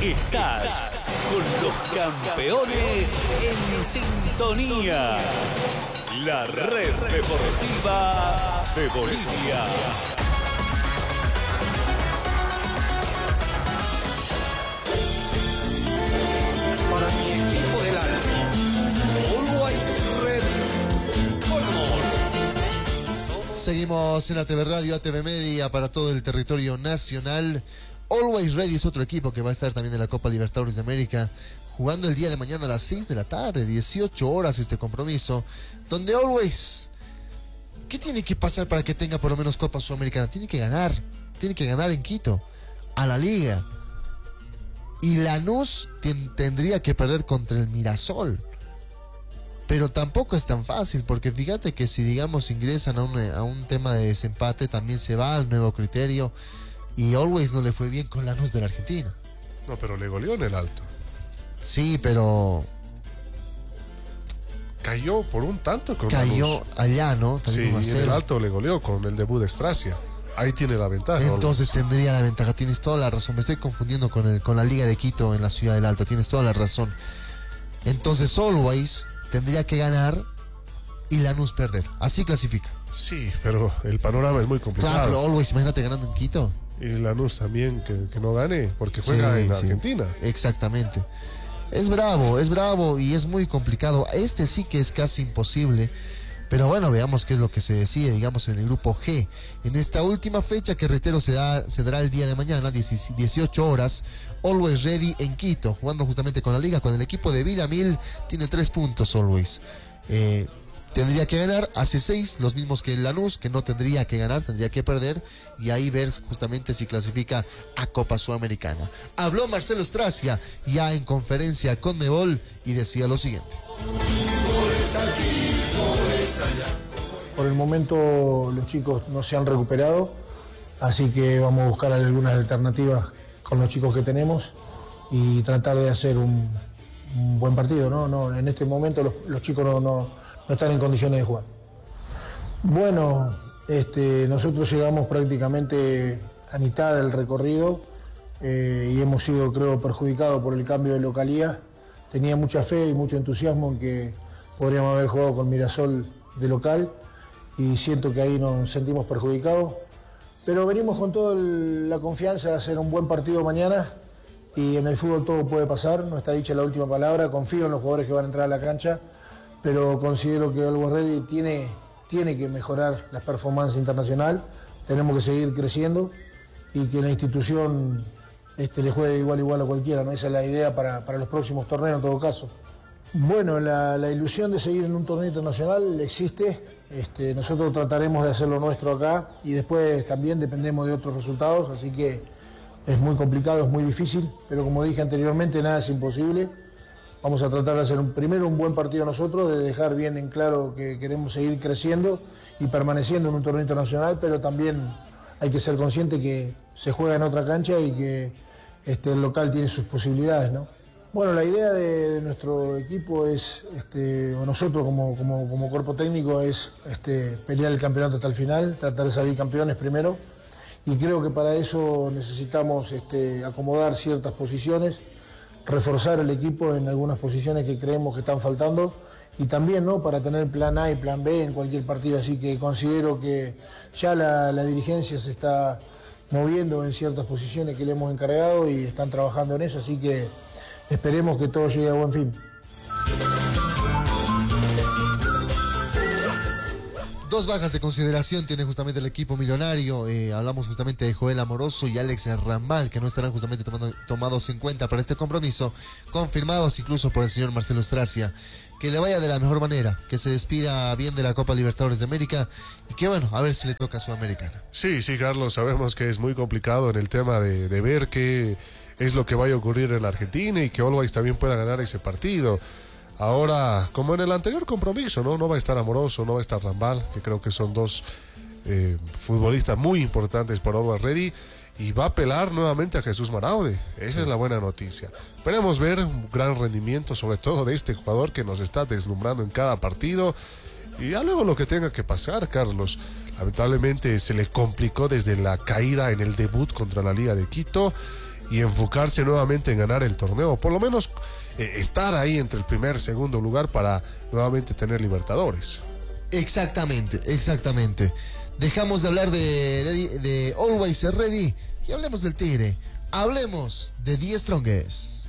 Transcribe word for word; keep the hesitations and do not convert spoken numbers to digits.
Estás con los campeones en sintonía. La red deportiva de Bolivia. Para mi equipo del Alto, Always Ready, con amor. Seguimos en A T V Radio, A T V Media para todo el territorio nacional. Always Ready es otro equipo que va a estar también en la Copa Libertadores de América, jugando el día de mañana a las seis de la tarde, dieciocho horas este compromiso, donde Always, ¿qué tiene que pasar para que tenga por lo menos Copa Sudamericana? Tiene que ganar, tiene que ganar en Quito, a la Liga. Y Lanús ten, tendría que perder contra el Mirasol. Pero tampoco es tan fácil, porque fíjate que si digamos ingresan a un, a un tema de desempate, también se va al nuevo criterio. Y Always no le fue bien con Lanús de la Argentina. No, pero le goleó en el Alto. Sí, pero... Cayó por un tanto con Cayó Lanús. allá, ¿no? Sí, y en el Alto le goleó con el debut de Stracia. Ahí tiene la ventaja. Entonces Always tendría la ventaja, tienes toda la razón. Me estoy confundiendo con, el, con la Liga de Quito en la Ciudad del Alto, tienes toda la razón. Entonces Always tendría que ganar y Lanús perder. Así clasifica. Sí, pero el panorama es muy complicado. Claro, pero Always, imagínate ganando en Quito. Y Lanús también que, que no gane, porque juega Sí, en sí, Argentina. Exactamente. Es bravo, es bravo y es muy complicado. Este sí que es casi imposible. Pero bueno, veamos qué es lo que se decide, digamos, en el grupo G. En esta última fecha, que reitero, se, da, se dará el día de mañana, dieciocho horas, Always Ready en Quito, jugando justamente con la Liga, con el equipo de Villamil. Tiene tres puntos Always. Eh, tendría que ganar, hace seis, los mismos que el Lanús, que no tendría que ganar, tendría que perder, y ahí ver justamente si clasifica a Copa Sudamericana. Habló Marcelo Stracia ya en conferencia con Conmebol y decía lo siguiente. Por el momento los chicos no se han recuperado, así que vamos a buscar algunas alternativas con los chicos que tenemos y tratar de hacer un, un buen partido, ¿no? No, en este momento los, los chicos no, no, no están en condiciones de jugar. Bueno, este, nosotros llegamos prácticamente a mitad del recorrido eh, y hemos sido, creo, perjudicados por el cambio de localía. Tenía mucha fe y mucho entusiasmo en que podríamos haber jugado con Mirasol de local y siento que ahí nos sentimos perjudicados, pero venimos con toda la confianza de hacer un buen partido mañana y en el fútbol todo puede pasar, no está dicha la última palabra, confío en los jugadores que van a entrar a la cancha, pero considero que Always Ready tiene, tiene que mejorar la performance internacional, tenemos que seguir creciendo y que la institución este, le juegue igual igual a cualquiera, ¿no? Esa es la idea para, para los próximos torneos en todo caso. Bueno, la, la ilusión de seguir en un torneo internacional existe, este, nosotros trataremos de hacer lo nuestro acá y después también dependemos de otros resultados, así que es muy complicado, es muy difícil, pero como dije anteriormente, nada es imposible. Vamos a tratar de hacer un, primero un buen partido nosotros, de dejar bien en claro que queremos seguir creciendo y permaneciendo en un torneo internacional, pero también hay que ser consciente que se juega en otra cancha y que este, el local tiene sus posibilidades, ¿no? Bueno, la idea de, de nuestro equipo es, este, o nosotros como, como, como cuerpo técnico, es este, pelear el campeonato hasta el final, tratar de salir campeones primero, y creo que para eso necesitamos este, acomodar ciertas posiciones, reforzar el equipo en algunas posiciones que creemos que están faltando, y también, ¿no?, para tener plan A y plan B en cualquier partido, así que considero que ya la, la dirigencia se está moviendo en ciertas posiciones que le hemos encargado y están trabajando en eso, así que esperemos que todo llegue a buen fin. Dos bajas de consideración tiene justamente el equipo millonario. Eh, hablamos justamente de Joel Amoroso y Alex Ramal, que no estarán justamente tomando, tomados en cuenta para este compromiso, confirmados incluso por el señor Marcelo Stracia. Que le vaya de la mejor manera, que se despida bien de la Copa Libertadores de América y que bueno, a ver si le toca a Sudamericana. Sí, sí, Carlos, sabemos que es muy complicado en el tema de, de ver qué es lo que vaya a ocurrir en la Argentina y que Always también pueda ganar ese partido. Ahora, como en el anterior compromiso, ¿no? No va a estar Amoroso, no va a estar Rambal, que creo que son dos eh, futbolistas muy importantes para Always Ready, y va a apelar nuevamente a Jesús Maraude. Esa sí es la buena noticia. Esperemos ver un gran rendimiento, sobre todo de este jugador que nos está deslumbrando en cada partido, y ya luego lo que tenga que pasar, Carlos. Lamentablemente se le complicó desde la caída en el debut contra la Liga de Quito, y enfocarse nuevamente en ganar el torneo, por lo menos eh, estar ahí entre el primer y segundo lugar para nuevamente tener Libertadores. Exactamente, exactamente. Dejamos de hablar de, de, de Always Ready y hablemos del Tigre. Hablemos de The Strongest.